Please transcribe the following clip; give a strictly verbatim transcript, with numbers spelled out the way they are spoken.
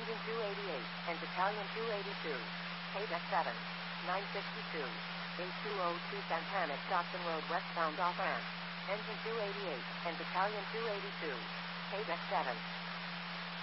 Engine two eighty-eight and Battalion two eighty-two. Paid at seven. nine fifty-two. eight two oh two Santana Stockton Road westbound off ramp. Engine two eighty-eight and Battalion two eighty-two. Paid at seven.